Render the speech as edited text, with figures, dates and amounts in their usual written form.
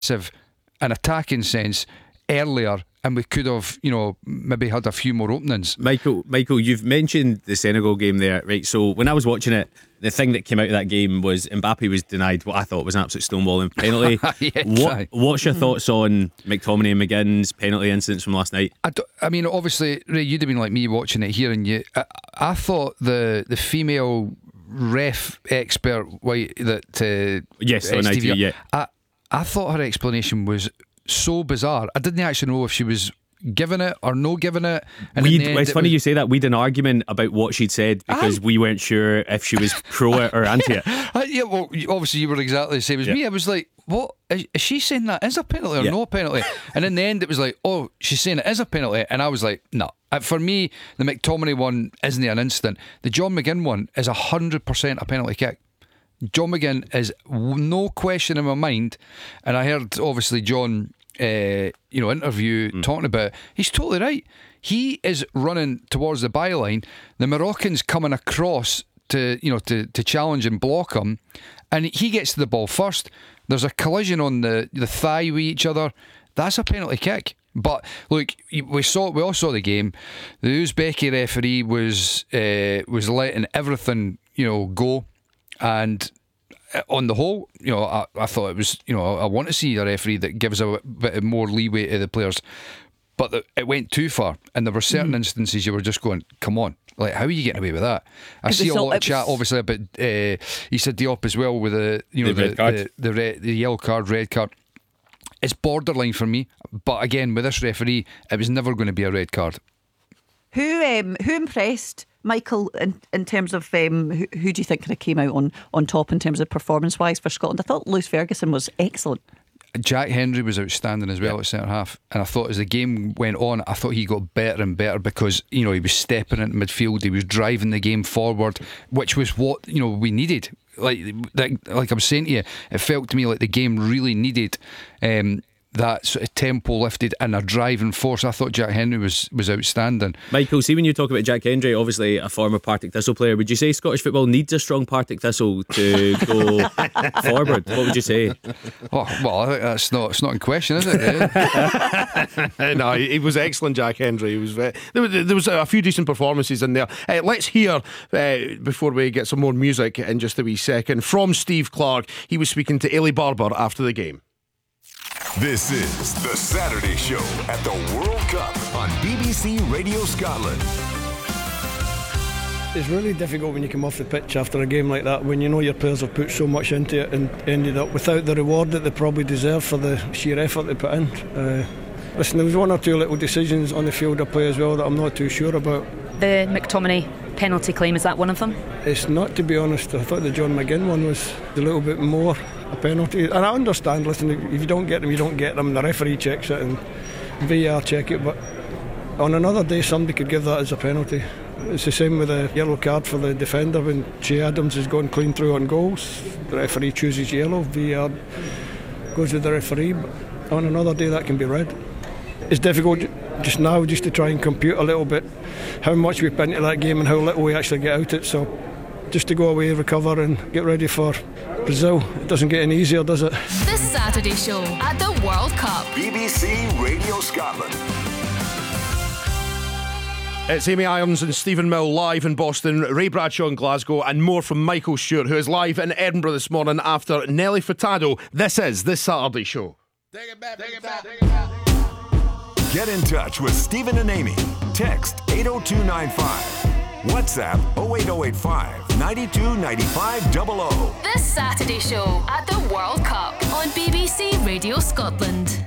an attacking sense earlier, and we could have, maybe had a few more openings. Michael, you've mentioned the Senegal game there, right? So when I was watching it, the thing that came out of that game was Mbappe was denied what I thought was an absolute stonewalling penalty. What's your thoughts on McTominay and McGinn's penalty incidents from last night? I mean, obviously, Ray, you'd have been like me watching it here, and I thought the female ref expert yes, on ITV, yeah. I thought her explanation was so bizarre. I didn't actually know if she was giving it or no giving it. And it's funny you say that. We had an argument about what she'd said because we weren't sure if she was pro it or anti it. Yeah, well, obviously you were exactly the same as me. I was like, what is she saying, that is a penalty or no penalty? And in the end it was like, oh, she's saying it is a penalty, and I was like, no. For me, the McTominay one isn't an instant. The John McGinn one is 100% a penalty kick. John McGinn is no question in my mind, and I heard obviously John interview talking about it. He's totally right. He is running towards the byline. The Moroccans coming across to challenge and block him, and he gets to the ball first. There's a collision on the thigh with each other. That's a penalty kick. But look, we all saw the game. The Uzbeki referee was letting everything go, and on the whole, I thought it was, I want to see a referee that gives a bit more leeway to the players, but it went too far, and there were certain instances you were just going, come on, like, how are you getting away with that? I see a lot of chat obviously about Issa Diop as well with the red card, the yellow card, red card. It's borderline for me, but again, with this referee, it was never going to be a red card. Who impressed, Michael, in terms of who do you think kind of came out on top in terms of performance-wise for Scotland? I thought Lewis Ferguson was excellent. Jack Hendry was outstanding as well at centre half, and I thought as the game went on, I thought he got better and better because he was stepping into midfield, he was driving the game forward, which was what we needed. Like I'm saying to you, it felt to me like the game really needed that sort of tempo lifted and a driving force. I thought Jack Hendry was outstanding. Michael, see, when you talk about Jack Hendry, obviously a former Partick Thistle player, would you say Scottish football needs a strong Partick Thistle to go forward? What would you say? Oh, well, I think it's not in question, is it? No, he was excellent, Jack Hendry. He was there was a few decent performances in there. Let's hear, before we get some more music in just a wee second, from Steve Clarke. He was speaking to Ailey Barber after the game. This is The Saturday Show at the World Cup on BBC Radio Scotland. It's really difficult when you come off the pitch after a game like that, when you know your players have put so much into it and ended up without the reward that they probably deserve for the sheer effort they put in. Listen, there was one or two little decisions on the field of play as well that I'm not too sure about. The McTominay penalty claim, is that one of them? It's not, to be honest. I thought the John McGinn one was a little bit more a penalty, and I understand, listen, if you don't get them, you don't get them. The referee checks it and VAR check it, but on another day somebody could give that as a penalty. It's the same with the yellow card for the defender when Che Adams is going clean through on goals. The referee chooses yellow, VAR goes with the referee, but on another day that can be red. It's difficult just now just to try and compute a little bit how much we put into that game and how little we actually get out it. So just to go away, recover and get ready for Brazil. It doesn't get any easier, does it? The Saturday Show at the World Cup. BBC Radio Scotland. It's Amy Irons and Stephen Mill live in Boston, Ray Bradshaw in Glasgow, and more from Michael Stewart, who is live in Edinburgh this morning after Nelly Furtado. This is The Saturday Show. Take it back. Get in touch with Stephen and Amy. Text 80295. WhatsApp 08085 92 95 00. The Saturday Show at the World Cup on BBC Radio Scotland.